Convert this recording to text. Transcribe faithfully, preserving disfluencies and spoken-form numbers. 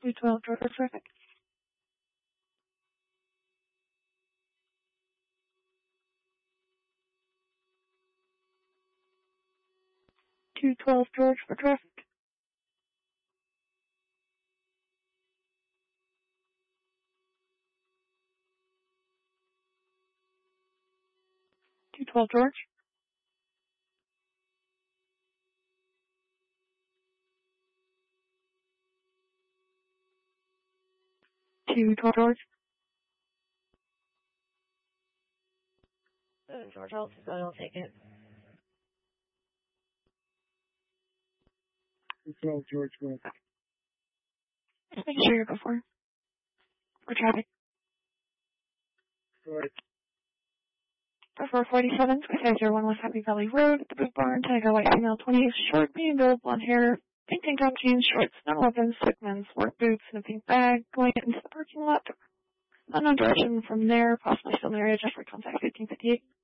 two twelve Georgia traffic. two twelve George for traffic. two twelve George. two twelve George. Uh, George, I'll, I'll take it. two twelve George, go ahead. Just making sure you're before. For traffic. Go ahead. four forty-seven, five zero one West Happy Valley Road, the Boot Barn, Tiger White female, twenty, short, medium build, blonde hair, pink tank top, jeans, shorts, nine eleven, slick men's work boots, and a pink bag, going into the parking lot. Unknown direction from there, possibly still in the area, just for contact fifteen fifty-eight.